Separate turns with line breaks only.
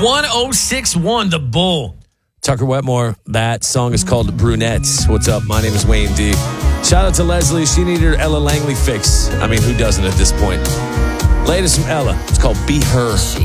1061, The Bull.
Tucker Wetmore, that song is called Brunettes. What's up? My name is Wayne D. Shout out to Leslie. She needed her Ella Langley fix. I mean, who doesn't at this point? Latest from Ella. It's called Be Her.